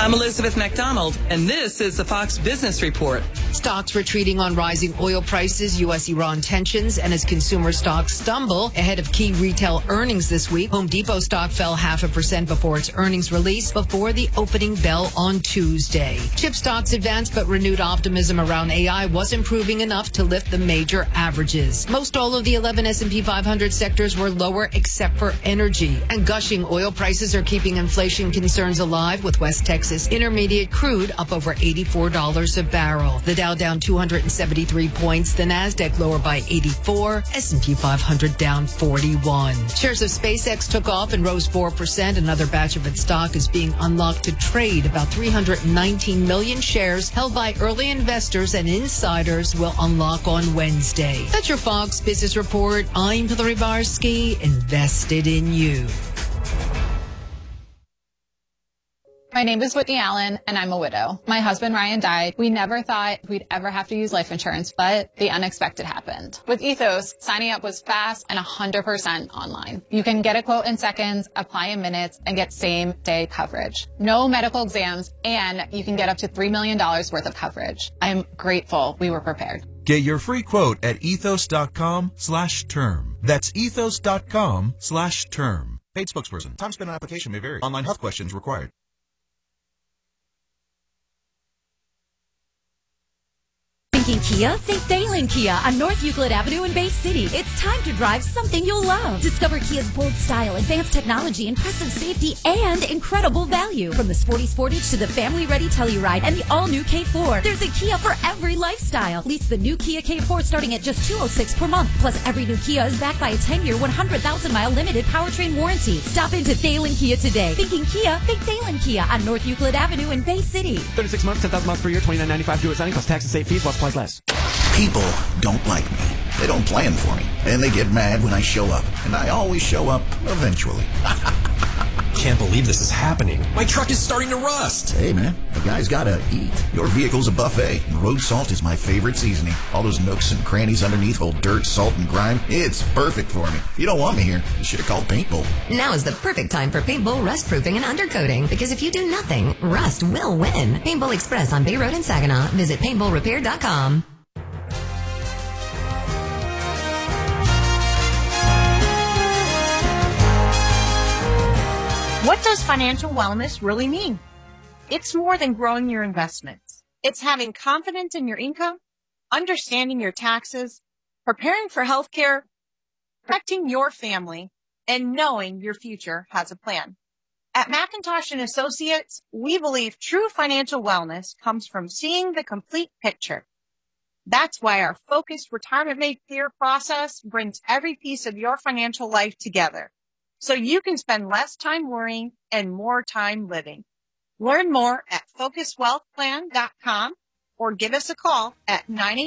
I'm Elizabeth McDonald, and this is the Fox Business Report. Stocks retreating on rising oil prices, U.S.-Iran tensions, and as consumer stocks stumble ahead of key retail earnings this week. Home Depot stock fell 0.5% before its earnings release before the opening bell on Tuesday. Chip stocks advanced, but renewed optimism around AI wasn't proving enough to lift the major averages. Most all of the 11 S&P 500 sectors were lower except for energy. And gushing oil prices are keeping inflation concerns alive, with West Texas Intermediate crude up over $84 a barrel. The Dow down 273 points. The Nasdaq lower by 84. S&P 500 down 41. Shares of SpaceX took off and rose 4%. Another batch of its stock is being unlocked to trade. About 319 million shares held by early investors and insiders will unlock on Wednesday. That's your Fox Business Report. I'm Hillary Barsky, invested in you. My name is Whitney Allen, and I'm a widow. My husband, Ryan, died. We never thought we'd ever have to use life insurance, but the unexpected happened. With Ethos, signing up was fast and 100% online. You can get a quote in seconds, apply in minutes, and get same-day coverage. No medical exams, and you can get up to $3 million worth of coverage. I'm grateful we were prepared. Get your free quote at ethos.com/term. That's ethos.com/term. Paid spokesperson. Time spent on application may vary. Online health questions required. Thinking Kia? Think Thalen Kia on North Euclid Avenue in Bay City. It's time to drive something you'll love. Discover Kia's bold style, advanced technology, impressive safety, and incredible value. From the sporty Sportage to the family-ready Telluride and the all-new K4. There's a Kia for every lifestyle. Lease the new Kia K4 starting at just $206 per month. Plus, every new Kia is backed by a 10-year, 100,000-mile limited powertrain warranty. Stop into Thalen Kia today. Thinking Kia? Think Thalen Kia on North Euclid Avenue in Bay City. 36 months, 10,000 miles per year, $29.95 due at signing plus tax and state fees while supplies last. People don't like me. They don't plan for me. And they get mad when I show up. And I always show up eventually. Can't believe this is happening. My truck is starting to rust. Hey, man, the guy's gotta eat. Your vehicle's a buffet, and road salt is my favorite seasoning. All those nooks and crannies underneath hold dirt, salt, and grime. It's perfect for me. If you don't want me here, you should have called Paintbull. Now is the perfect time for Paintbull rust proofing and undercoating, because if you do nothing, rust will win. Paintbull Express on Bay Road in Saginaw. Visit paintbullrepair.com. What does financial wellness really mean? It's more than growing your investments. It's having confidence in your income, understanding your taxes, preparing for healthcare, protecting your family, and knowing your future has a plan. At McIntosh & Associates, we believe true financial wellness comes from seeing the complete picture. That's why our focused Retirement Made Clear process brings every piece of your financial life together, so you can spend less time worrying and more time living. Learn more at FocusWealthPlan.com or give us a call at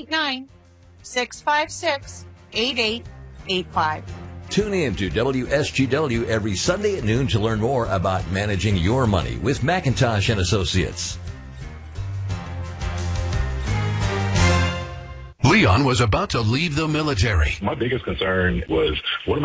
989-656-8885. Tune in to WSGW every Sunday at noon to learn more about managing your money with McIntosh & Associates. Leon was about to leave the military. My biggest concern was, what am